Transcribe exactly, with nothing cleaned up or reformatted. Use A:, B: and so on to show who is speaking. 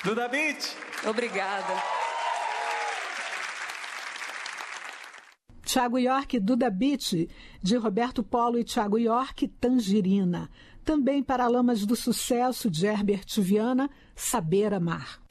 A: Duda Beat.
B: Obrigada.
C: Thiago York, Duda Beat, de Roberto Polo e Thiago York, Tangerina. Também Paralamas do Sucesso, de Herbert Viana, Saber Amar.